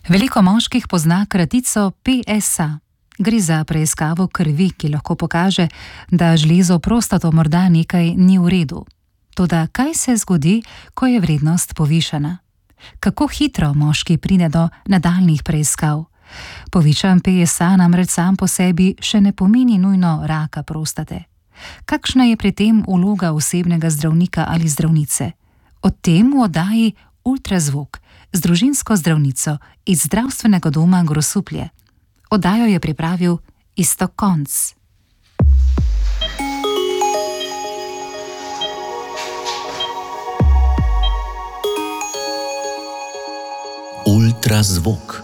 Veliko moških pozna kratico PSA. Gre za preiskavo krvi, ki lahko pokaže, da žlezo prostato morda nekaj ni v redu. Toda kaj se zgodi, ko je vrednost povišana? Kako hitro moški pride do nadaljnjih preiskav? Povišan PSA namreč sam po sebi še ne pomeni nujno raka prostate. Kakšna je pri tem vloga osebnega zdravnika ali zdravnice? O tem v oddaji Ultrazvok z družinsko zdravnico iz zdravstvenega doma Grosuplje. Oddajo je pripravil Iztok Konc. Ultrazvok.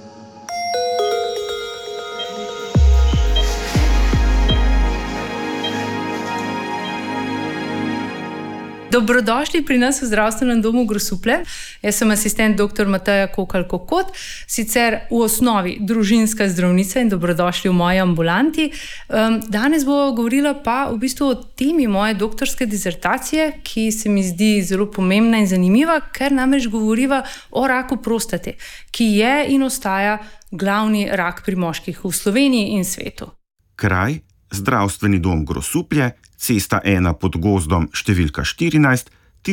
Dobrodošli pri nas v zdravstvenem domu Grosuplje. Jaz sem asistent dr. Mateja Kokalj-Kokot, sicer v osnovi družinska zdravnica in dobrodošli v moji ambulanti. Danes bova govorila pa v bistvu o temi moje doktorske dizertacije, ki se mi zdi zelo pomembna in zanimiva, ker namreč govoriva o raku prostate, ki je in ostaja glavni rak pri moških v Sloveniji in svetu. Kraj: Zdravstveni dom Grosuplje, cesta 1 pod gozdom, številka 14,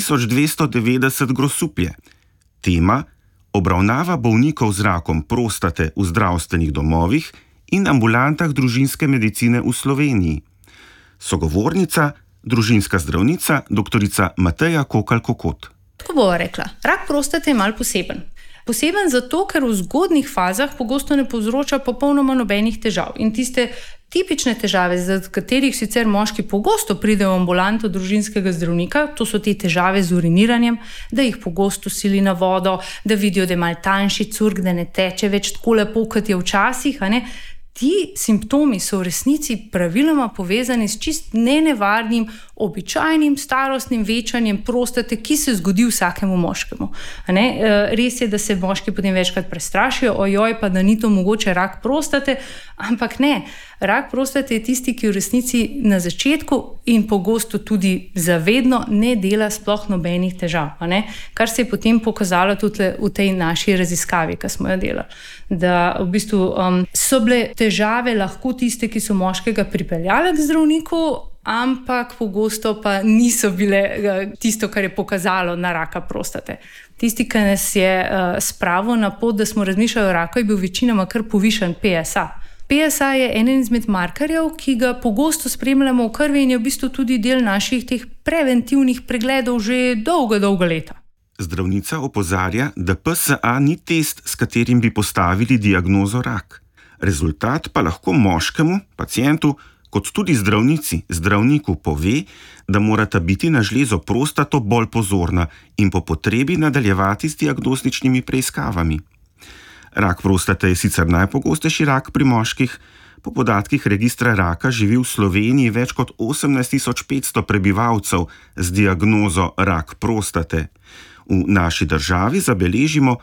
1290 Grosuplje. Tema: obravnava bolnikov z rakom prostate v zdravstvenih domovih in ambulantah družinske medicine v Sloveniji. Sogovornica: družinska zdravnica dr. Mateja Kokalj-Kokot. Tako bova rekla, rak prostate je malo poseben. Poseben zato, ker v zgodnjih fazah pogosto ne povzroča popolnoma nobenih težav. In tiste tipične težave, zaradi katerih sicer moški pogosto pridejo v ambulanto družinskega zdravnika, to so te težave z uriniranjem, da jih pogosto sili na vodo, da vidijo, da je malo tanjši curk, da ne teče več tako lepo, kot je včasih, Ti simptomi so v resnici praviloma povezani s čist nenevarnim, običajnim starostnim večanjem prostate, ki se zgodi vsakemu moškemu. Res je, da se moški potem večkrat prestrašijo, ojoj, pa da ni to mogoče rak prostate, ampak ne. Rak prostate je tisti, ki v resnici na začetku in pogosto tudi zavedno ne dela sploh nobenih težav. Kar se je potem pokazalo tudi v tej naši raziskavi, ki smo jo delali. Da v bistvu so bile težave lahko tiste, ki so moškega pripeljale k zdravniku, ampak pogosto pa niso bile tisto, kar je pokazalo na raka prostate. Tisti, ki nas je spravil na pot, da smo razmišljali o raku, je bil večinoma kar povišan PSA. PSA je eden izmed markerjev, ki ga pogosto spremljamo v krvi in je v bistvu tudi del naših teh preventivnih pregledov že dolga leta. Zdravnica opozarja, da PSA ni test, s katerim bi postavili diagnozo rak. Rezultat pa lahko moškemu, pacientu, kot tudi zdravniku pove, da morata biti na žlezo prostato bolj pozorna in po potrebi nadaljevati s diagnostičnimi preiskavami. Rak prostate je sicer najpogostejši rak pri moških. Po podatkih registra raka živi v Sloveniji več kot 18.500 prebivalcev z diagnozo rak prostate. V naši državi zabeležimo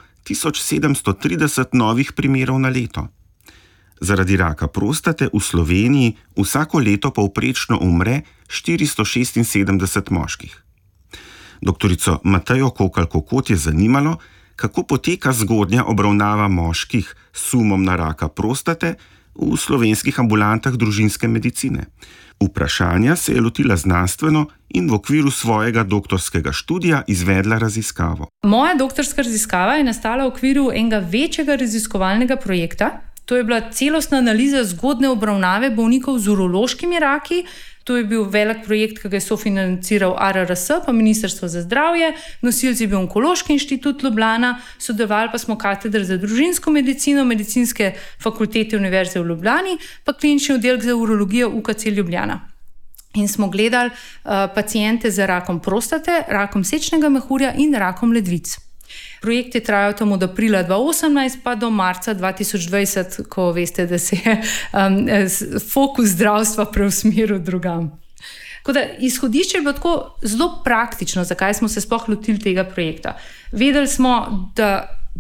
1730 novih primerov na leto. Zaradi raka prostate v Sloveniji vsako leto povprečno umre 476 moških. Doktorico Matejo Kokalj-Kokot je zanimalo, kako poteka zgodnja obravnava moških s sumom na raka prostate v slovenskih ambulantah družinske medicine. Vprašanja se je lotila znanstveno in v okviru svojega doktorskega študija izvedla raziskavo. Moja doktorska raziskava je nastala v okviru enega večjega raziskovalnega projekta. To je bila celostna analiza zgodnje obravnave bolnikov z urološkimi raki. To je bil velik projekt, ki ga je sofinanciral ARRS, pa Ministrstvo za zdravje, nosilci je bil Onkološki inštitut Ljubljana, sodelovali pa smo katedra za družinsko medicino, Medicinske fakultete Univerze v Ljubljani, pa klinični oddelek za urologijo UKC Ljubljana. In smo gledali paciente z rakom prostate, rakom sečnega mehurja in rakom ledvic. Projekt je trajal tam od aprila 2018 pa do marca 2020, ko veste, da se je fokus zdravstva preusmeril drugam. Tako da izhodišče je bilo tako zelo praktično, zakaj smo se sploh lotili tega projekta. Vedeli smo, da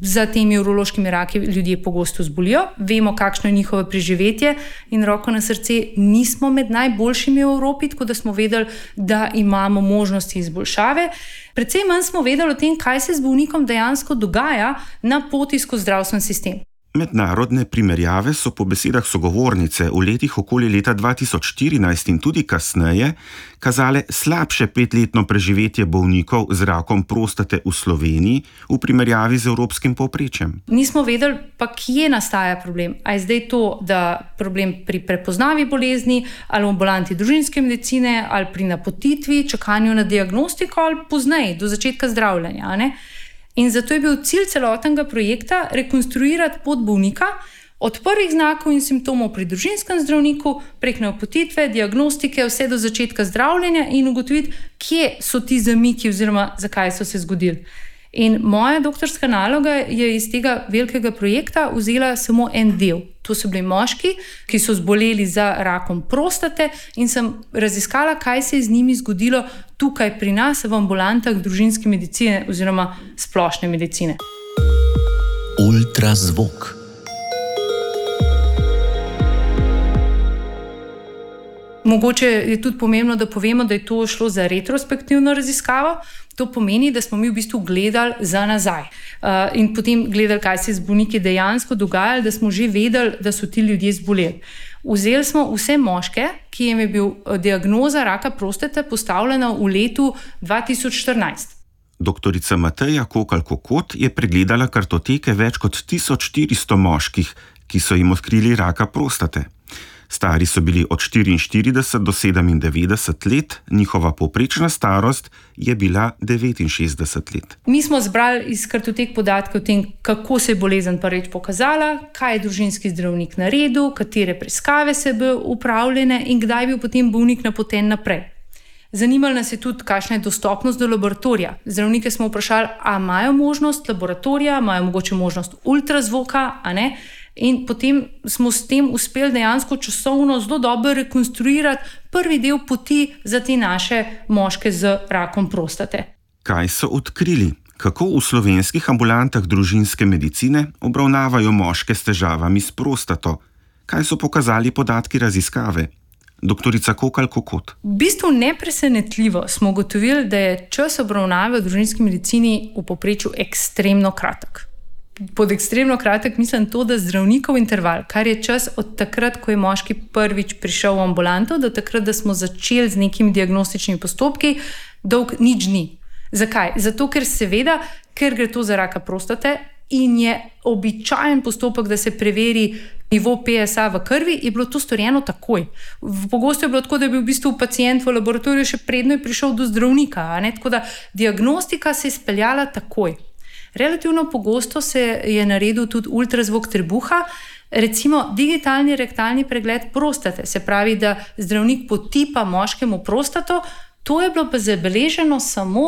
za temi urološkimi raki ljudje pogosto zbolijo, vemo, kakšno je njihovo preživetje in roko na srce, nismo med najboljšimi v Evropi, tako da smo vedeli, da imamo možnosti izboljšave. Predvsem manj smo vedeli o tem, kaj se z bolnikom dejansko dogaja na poti skozi zdravstveni sistem. Mednarodne primerjave so po besedah sogovornice v letih okoli leta 2014 in tudi kasneje kazale slabše 5-letno preživetje bolnikov z rakom prostate v Sloveniji v primerjavi z evropskim povprečjem. Nismo vedeli pa, kje nastaja problem. A je zdaj to, da problem pri prepoznavi bolezni ali v ambulanti družinske medicine ali pri napotitvi, čakanju na diagnostiko ali pozneje, do začetka zdravljenja, ne? In zato je bil cilj celotnega projekta rekonstruirati pot bolnika od prvih znakov in simptomov pri družinskem zdravniku, prek napotitve, diagnostike, vse do začetka zdravljenja in ugotoviti, kje so ti zamiki oziroma zakaj so se zgodili. In moja doktorska naloga je iz tega velikega projekta vzela samo en del. To so bili moški, ki so zboleli za rakom prostate in sem raziskala, kaj se je z njimi zgodilo tukaj pri nas v ambulantah družinske medicine oziroma splošne medicine. Ultrazvok. Mogoče je tudi pomembno, da povemo, da je to šlo za retrospektivno raziskavo. To pomeni, da smo mi v bistvu gledali za nazaj in potem gledali, kaj se z bolniki dejansko dogajalo, da smo že vedeli, da so ti ljudje zboleli. Vzeli smo vse moške, ki jim je bil diagnoza raka prostate postavljena v letu 2014. Doktorica Mateja Kokalj-Kokot je pregledala kartoteke več kot 1400 moških, ki so jim odkrili raka prostate. Stari so bili od 44 do 97 let, njihova povprečna starost je bila 69 let. Mi smo zbrali iz kartotek podatke o tem, kako se je bolezen prvič pokazala, kaj je družinski zdravnik naredil, katere preiskave se bi upravljene in kdaj bi potem bolnik napoten naprej. Zanimalo nas je tudi, kakšna je dostopnost do laboratorija. Zdravnike smo vprašali, a imajo možnost laboratorija, imajo mogoče možnost ultrazvoka, a ne? In potem smo s tem uspeli dejansko časovno zelo dobro rekonstruirati prvi del poti za te naše moške z rakom prostate. Kaj so odkrili? Kako v slovenskih ambulantah družinske medicine obravnavajo moške s težavami s prostato? Kaj so pokazali podatki raziskave? Doktorica Kokalj-Kokot. V bistvu nepresenetljivo smo ugotovili, da je čas obravnave v družinski medicini v povprečju ekstremno kratek. Pod ekstremno kratek mislim to, da zdravnikov interval, kar je čas od takrat, ko je moški prvič prišel v ambulanto, do takrat, da smo začeli z nekimi diagnostičnimi postopki, dolg nič ni. Zakaj? Zato, ker seveda, ker gre to za raka prostate in je običajen postopek, da se preveri nivo PSA v krvi, je bilo to storjeno takoj. Pogosto je bilo tako, da je bil v bistvu pacient v laboratoriju še predno je prišel do zdravnika, ne? Tako da diagnostika se je speljala takoj. Relativno pogosto se je naredil tudi ultrazvok trebuha, recimo digitalni rektalni pregled prostate, se pravi, da zdravnik potipa moškemu prostato, to je bilo pa zabeleženo samo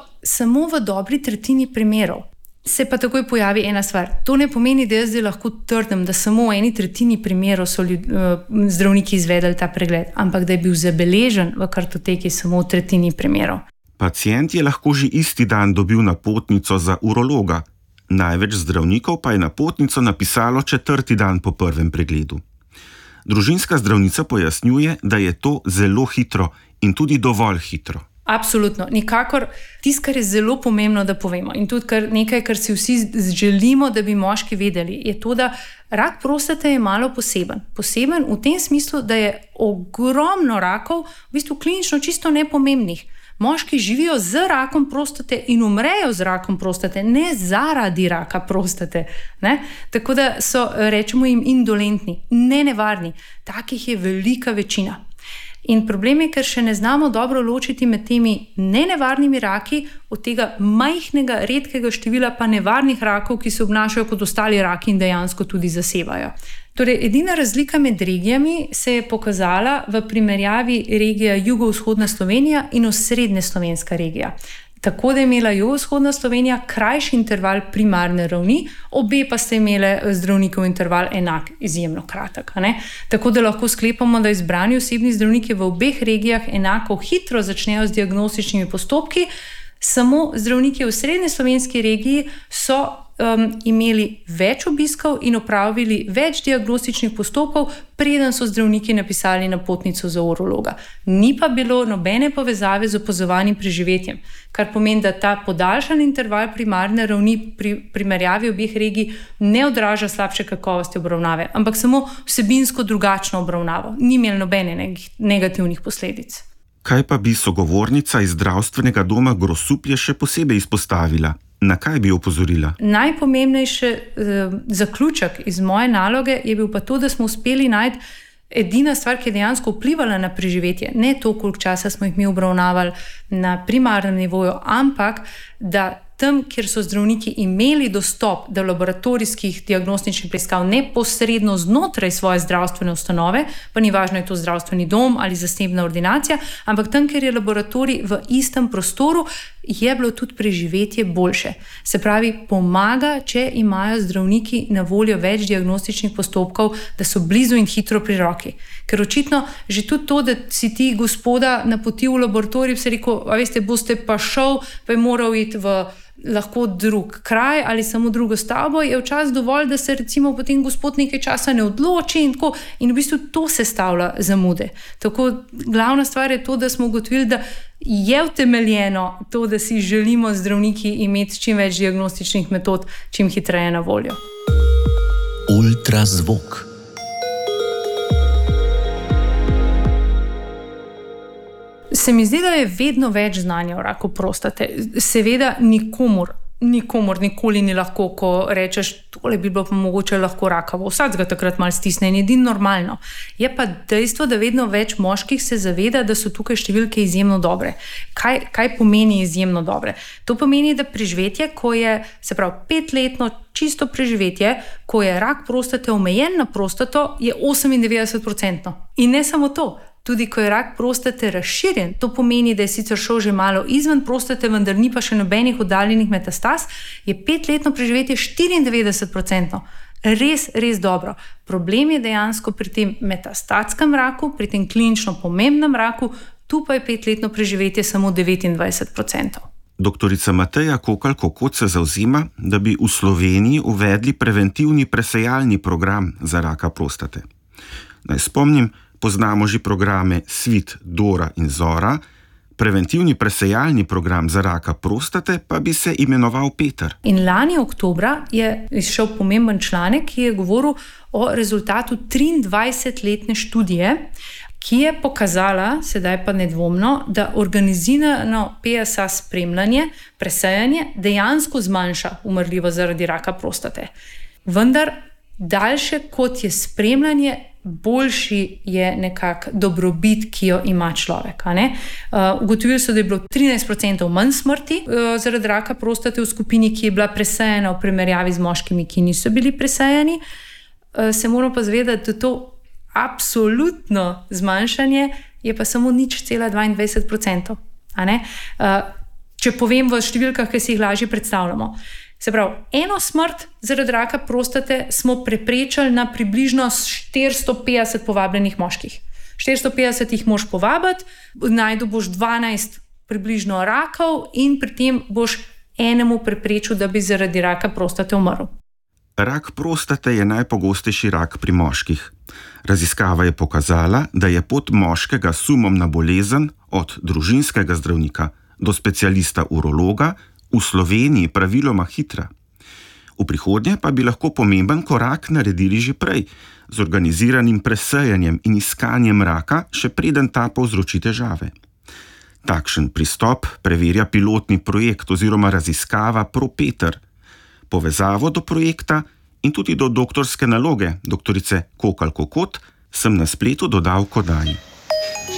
v dobri tretjini primerov. Se pa takoj pojavi ena stvar. To ne pomeni, da jaz zdaj lahko trdim, da samo v eni tretjini primerov so zdravniki izvedeli ta pregled, ampak da je bil zabeležen v kartoteki samo v tretjini primerov. Pacient je lahko že isti dan dobil napotnico za urologa. Največ zdravnikov pa je napotnico napisalo 4. dan po prvem pregledu. Družinska zdravnica pojasnjuje, da je to zelo hitro in tudi dovolj hitro. Absolutno, nikakor. Tisto, kar je zelo pomembno, da povemo in tudi nekaj, kar si vsi želimo, da bi moški vedeli, je to, da rak prostate je malo poseben. Poseben v tem smislu, da je ogromno rakov v bistvu klinično čisto nepomembnih. Moški živijo z rakom prostate in umrejo z rakom prostate, ne zaradi raka prostate. Ne? Tako da so, rečemo jim, indolentni, nenevarni. Takih je velika večina. In problem je, ker še ne znamo dobro ločiti med temi nenevarnimi raki od tega majhnega, redkega števila pa nevarnih rakov, ki se obnašajo kot ostali raki in dejansko tudi zasevajo. Torej, edina razlika med regijami se je pokazala v primerjavi regija jugovzhodna Slovenija in osrednje slovenska regija. Tako da je imela jugovzhodna Slovenija krajši interval primarne ravni, obe pa ste imele zdravnikov interval enak, izjemno kratek. Ne? Tako da lahko sklepamo, da izbrani osebni zdravniki v obeh regijah enako hitro začnejo z diagnostičnimi postopki, Samo zdravniki v srednje slovenski regiji so imeli več obiskov in opravili več diagnostičnih postopkov, preden so zdravniki napisali napotnico za urologa. Ni pa bilo nobene povezave z opazovanim preživetjem, kar pomeni, da ta podaljšan interval primarne ravni pri primerjavi obeh regij ne odraža slabše kakovosti obravnave, ampak samo vsebinsko drugačno obravnavo. Ni imel nobene negativnih posledic. Kaj pa bi sogovornica iz zdravstvenega doma Grosuplje še posebej izpostavila? Na kaj bi opozorila? Najpomembnejši zaključek iz moje naloge je bil pa to, da smo uspeli najti edina stvar, ki je dejansko vplivala na preživetje. Ne to, koliko časa smo jih mi obravnavali na primarnem nivoju, ampak da tam, kjer so zdravniki imeli dostop do laboratorijskih diagnostičnih preiskav neposredno znotraj svoje zdravstvene ustanove, pa ni važno, je to zdravstveni dom ali zasebna ordinacija, ampak tam, kjer je laboratorij v istem prostoru, je bilo tudi preživetje boljše. Se pravi, pomaga, če imajo zdravniki na voljo več diagnostičnih postopkov, da so blizu in hitro pri roki. Ker očitno že tudi to, da si ti gospoda napotil v laboratorij, se rekel, a veste, boste pa šel, pa je moral iti v lahko drug kraj ali samo drugo stavbo, je včasih dovolj, da se recimo potem gospod nekaj časa ne odloči in v bistvu to sestavlja zamude. Tako glavna stvar je to, da smo ugotovili, da je utemeljeno to, da si želimo zdravniki imeti čim več diagnostičnih metod, čim hitreje na voljo. Ultrazvok. Se mi zdi, da je vedno več znanja o raku prostate. Seveda nikomur nikoli ni lahko, ko rečeš, tole bi bilo pa mogoče lahko rakavo. Vsak ga takrat malo stisne in je normalno. Je pa dejstvo, da vedno več moških se zaveda, da so tukaj številke izjemno dobre. Kaj pomeni izjemno dobre? To pomeni, da preživetje, ko je, se pravi, 5-letno čisto preživetje, ko je rak prostate omejen na prostato, je 98%. In ne samo to. Tudi ko je rak prostate razširjen, to pomeni, da je sicer šel že malo izven prostate, vendar ni pa še nobenih oddaljenih metastaz, je 5-letno preživetje 94%. Res dobro. Problem je dejansko pri tem metastatskem raku, pri tem klinično pomembnem raku, tu pa je 5-letno preživetje samo 29%. Doktorica Mateja Kokalj-Kokot se zavzema, da bi v Sloveniji uvedli preventivni presejalni program za raka prostate. Naj spomnim, poznamo že programe Svit, Dora in Zora, preventivni presejalni program za raka prostate pa bi se imenoval Peter. In lani oktobra je izšel pomemben članek, ki je govoril o rezultatu 23-letne študije, ki je pokazala, sedaj pa nedvomno, da organizirano PSA spremljanje, presejanje dejansko zmanjša umrljivost zaradi raka prostate. Vendar daljše kot je spremljanje, boljši je nekak dobrobit, ki jo ima človek. Ugotovili so, da je bilo 13% manj smrti zaradi raka prostate v skupini, ki je bila presejena v primerjavi z moškimi, ki niso bili presejeni. Se moramo pa zavedati, da to absolutno zmanjšanje je pa samo 0,22%. Če povem v številkah, ki si jih lažje predstavljamo. Se pravi, eno smrt zaradi raka prostate smo preprečili na približno 450 povabljenih moških. 450 jih moš povabiti, najdu boš 12 približno rakov in pri tem boš enemu preprečil, da bi zaradi raka prostate umrl. Rak prostate je najpogostejši rak pri moških. Raziskava je pokazala, da je pot moškega s sumom na bolezen od družinskega zdravnika do specialista urologa v Sloveniji praviloma hitra. V prihodnje pa bi lahko pomemben korak naredili že prej, z organiziranim presejanjem in iskanjem raka, še preden ta povzroči težave. Takšen pristop preverja pilotni projekt oziroma raziskava ProPeter. Povezavo do projekta in tudi do doktorske naloge doktorice Kokalj-Kokot sem na spletu dodal k oddaji.